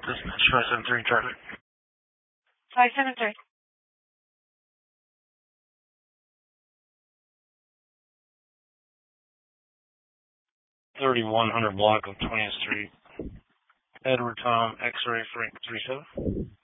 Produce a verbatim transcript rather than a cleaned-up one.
Dispatch five seven three traffic. five seven three. thirty-one hundred block of twentieth Street. Edward Tom, X-ray Frank three seven.